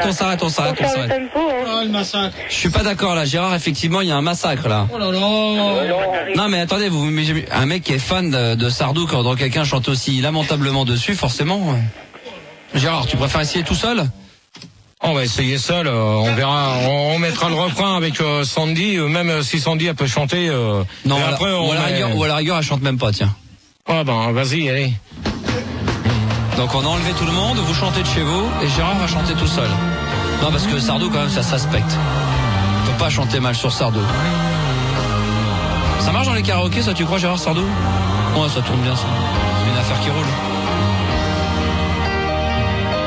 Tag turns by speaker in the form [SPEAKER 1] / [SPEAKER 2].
[SPEAKER 1] on s'arrête.
[SPEAKER 2] Tempo, hein.
[SPEAKER 3] Oh, le massacre.
[SPEAKER 1] Je suis pas d'accord là, Gérard, effectivement, il y a un massacre là.
[SPEAKER 3] Oh là là.
[SPEAKER 1] Non mais attendez, un mec qui est fan de Sardou, quand quelqu'un chante aussi lamentablement dessus, forcément. Gérard, tu préfères essayer tout seul ?
[SPEAKER 4] On va essayer seul, on verra, on mettra le refrain avec Sandy, même si Sandy elle peut chanter.
[SPEAKER 1] Non,
[SPEAKER 4] et après,
[SPEAKER 1] ou à la rigueur, elle chante même pas, tiens.
[SPEAKER 4] Ah ben, vas-y, allez.
[SPEAKER 1] Donc on a enlevé tout le monde, vous chantez de chez vous, et Gérard va chanter tout seul. Non, parce que Sardou, quand même, ça s'aspecte. On peut pas chanter mal sur Sardou. Ça marche dans les karaokés, ça, tu crois, Gérard, Sardou ? Ouais, ça tourne bien, ça. C'est une affaire qui roule.